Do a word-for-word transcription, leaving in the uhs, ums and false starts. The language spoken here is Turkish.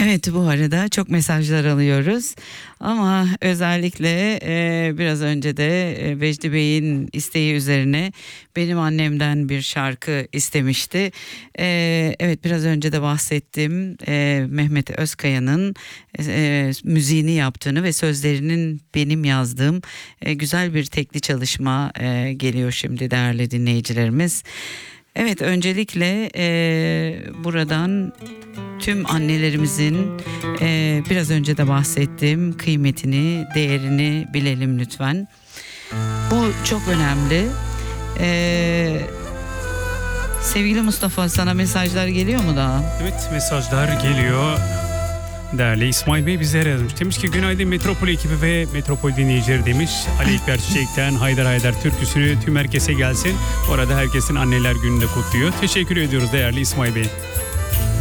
Evet, bu arada çok mesajlar alıyoruz ama özellikle e, biraz önce de e, Vecdi Bey'in isteği üzerine benim annemden bir şarkı istemişti. E, evet, biraz önce de bahsettim, e, Mehmet Özkaya'nın e, müziğini yaptığını ve sözlerinin benim yazdığım e, güzel bir tekli çalışma e, geliyor şimdi değerli dinleyicilerimiz. Evet, öncelikle e, buradan tüm annelerimizin e, biraz önce de bahsettiğim kıymetini, değerini bilelim lütfen. Bu çok önemli. E, sevgili Mustafa, sana mesajlar geliyor mu daha? Evet, mesajlar geliyor. Değerli İsmail Bey bizlere yazmış. Demiş ki günaydın Metropol ekibi ve Metropol dinleyicileri demiş. Ali Ekber Çiçek'ten Haydar Haydar türküsünü tüm herkese gelsin. Orada herkesin anneler gününü de kutluyor. Teşekkür ediyoruz değerli İsmail Bey.